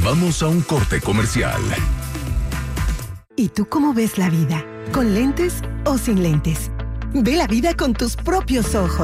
Vamos a un corte comercial. ¿Y tú cómo ves la vida? ¿Con lentes o sin lentes? Ve la vida con tus propios ojos.